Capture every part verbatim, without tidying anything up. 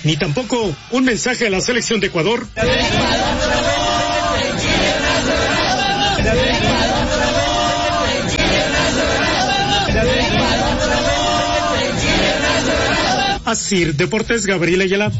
ni tampoco un mensaje a la selección de Ecuador. Así, Deportes, Gabriel Ayala.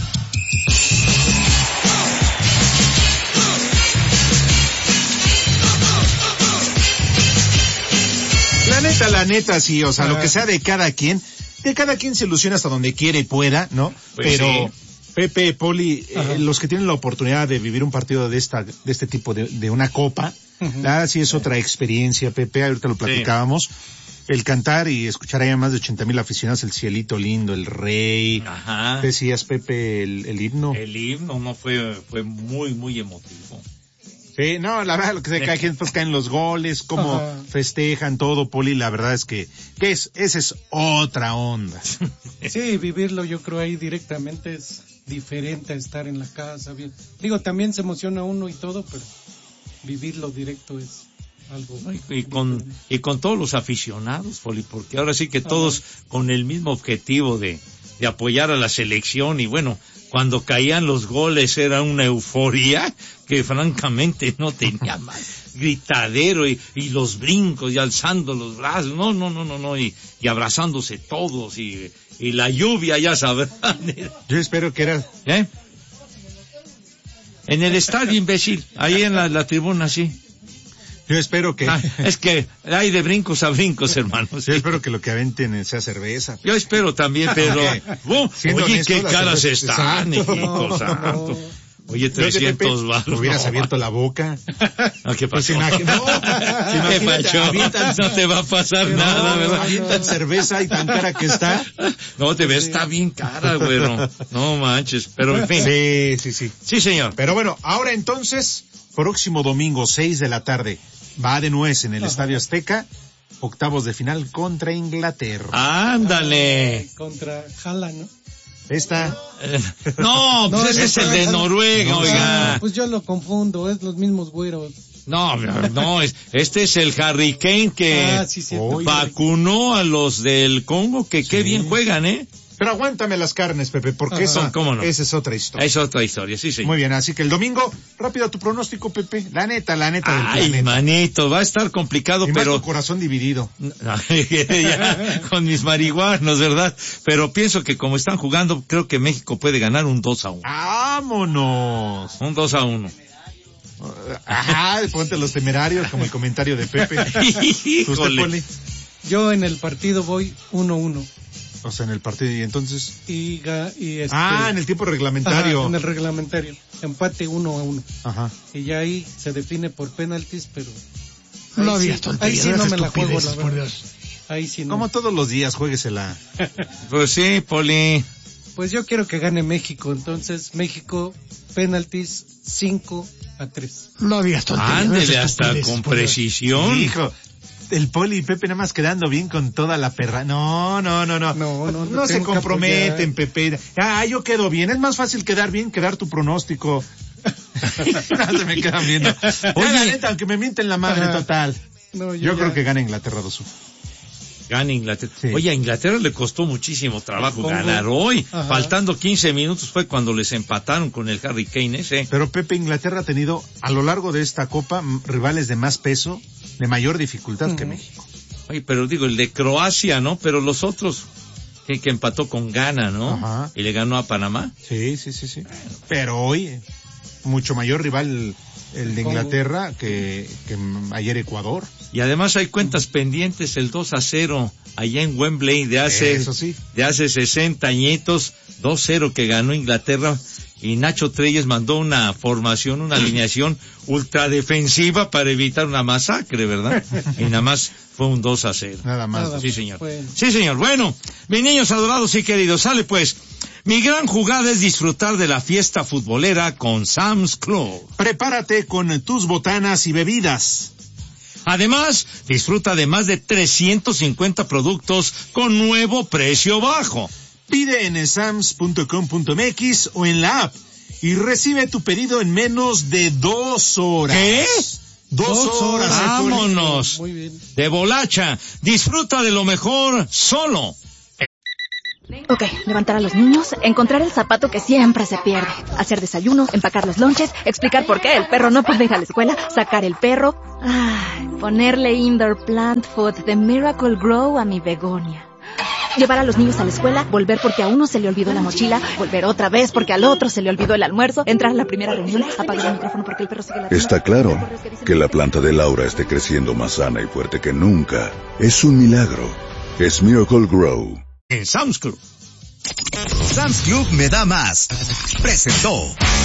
La neta, la neta, sí, o sea, ah. lo que sea de cada quien, de cada quien se ilusiona hasta donde quiere y pueda, ¿no? Pues pero, sí. Pepe, Poli, eh, los que tienen la oportunidad de vivir un partido de esta, de este tipo, de, de una copa, uh-huh. la sí es otra experiencia, Pepe, ahorita lo platicábamos. Sí. El cantar y escuchar ahí a más de ochenta mil aficionados, el cielito lindo, el rey. Ajá. Decías, Pepe, el, el himno. El himno, no, fue, fue muy, muy emotivo. Sí, no, la verdad, lo que se cae, después caen los goles, cómo Ajá. festejan todo, Poli, la verdad es que, que es, esa es otra onda. Sí, vivirlo yo creo ahí directamente es diferente a estar en la casa. Bien. Digo, también se emociona uno y todo, pero vivirlo directo es algo. Y, y con, y con todos los aficionados, Poli, porque ahora sí que todos Ajá. con el mismo objetivo de, de apoyar a la selección y bueno, cuando caían los goles era una euforia que francamente no tenía más. Gritadero y, y los brincos y alzando los brazos, no, no, no, no, no, y, y abrazándose todos y, y la lluvia, ya sabrán. Yo espero que era... ¿Eh? En el estadio, imbécil, ahí en la, la tribuna, sí. Yo espero que... Ah, es que hay de brincos a brincos, hermanos. Yo espero que lo que aventen sea cerveza. Yo espero también, pero... oh, oye, honesto, qué caras están, hijito no, santo. No. Oye, trescientos baros. Hubieras no. abierto la boca. No, ¿qué pasó? Pues imagina, no, ¿Qué pasó? Avientan, no te va a pasar pero nada, no, ¿verdad? Avientan cerveza y tan cara que está. No, te ves, sí. Está bien cara, güero. No manches, pero en fin. Sí, sí, sí. Sí, señor. Pero bueno, ahora entonces, próximo domingo, seis de la tarde, va de nuez en el Ajá. Estadio Azteca, octavos de final contra Inglaterra. ¡Ándale! Ah, contra Haaland, ¿no? Esta. Eh, no, pues no, ese es el de Noruega, no, oiga. Pues yo lo confundo, es los mismos güeros. No, no, es, este es el Harry Kane que ah, sí, sí, vacunó a los del Congo, que sí. Qué bien juegan, ¿eh? Pero aguántame las carnes, Pepe, porque esa, ¿Cómo no? esa es otra historia. Es otra historia, sí, sí. Muy bien, así que el domingo, rápido tu pronóstico, Pepe. La neta, la neta del Ay, planeta. manito, va a estar complicado, y pero... más tu corazón dividido. Ya, con mis marihuanos, ¿verdad? Pero pienso que como están jugando, creo que México puede ganar un dos a uno. ¡Vámonos! Un dos a uno. Ajá, ponte los temerarios, como el comentario de Pepe. ¿Usted, Poli? Yo en el partido voy uno uno. O sea, en el partido, y entonces... Y, y este... Ah, en el tiempo reglamentario. Ajá, en el reglamentario. Empate uno a uno. Ajá. Y ya ahí se define por penaltis, pero... No digas sí, tonterías. Ahí sí no me la juego, la verdad. Ahí sí no. Como todos los días, juéguesela. Pues sí, Poli. Pues yo quiero que gane México, entonces México, penaltis cinco a tres. No digas tonterías. Ándele, hasta con precisión. Hijo. El Poli y Pepe nada más quedando bien con toda la perra. No, no, no, no. No, no, no, no se comprometen, Pepe. Ah, yo quedo bien. Es más fácil quedar bien que dar tu pronóstico. No se me quedan viendo. Oye, la neta, aunque me mienten la madre Ajá. total. No, yo yo creo que gana Inglaterra dos uno. Gana Inglaterra. Sí. Oye, a Inglaterra le costó muchísimo trabajo ganar hoy. Ajá. Faltando quince minutos fue cuando les empataron con el Harry Kane ese. Pero Pepe, Inglaterra ha tenido a lo largo de esta Copa rivales de más peso, de mayor dificultad uh-huh. que México. Oye, pero digo, el de Croacia, ¿no? Pero los otros, que, que empató con Ghana, ¿no? Ajá. Y le ganó a Panamá. Sí, sí, sí, sí. Pero hoy, mucho mayor rival el de Inglaterra que, que ayer Ecuador. Y además hay cuentas pendientes, el dos a cero allá en Wembley de hace, Eso sí. de hace sesenta añitos, dos cero que ganó Inglaterra. Y Nacho Treyes mandó una formación, una alineación ultradefensiva para evitar una masacre, ¿verdad? Y nada más fue un dos a cero. Nada más. Nada sí, señor. Bueno. Sí, señor. Bueno, mis niños adorados y queridos, sale pues. Mi gran jugada es disfrutar de la fiesta futbolera con Sam's Club. Prepárate con tus botanas y bebidas. Además, disfruta de más de trescientos cincuenta productos con nuevo precio bajo. Pide en sams punto com punto m x o en la app y recibe tu pedido en menos de dos horas. ¿Qué? Dos, dos horas. Vámonos. Muy bien. De Bolacha. Disfruta de lo mejor solo. Ok, levantar a los niños, encontrar el zapato que siempre se pierde, hacer desayuno, empacar los lonches, explicar por qué el perro no puede ir a la escuela, sacar el perro, ay, ponerle indoor plant food de Miracle Grow a mi begonia. Llevar a los niños a la escuela, volver porque a uno se le olvidó la mochila, volver otra vez porque al otro se le olvidó el almuerzo, entrar a la primera reunión, apagar el micrófono porque el perro sigue ladrando. Está claro que la planta de Laura esté creciendo más sana y fuerte que nunca. Es un milagro. Es Miracle Grow. En Sam's Club. Sam's Club me da más. Presentó.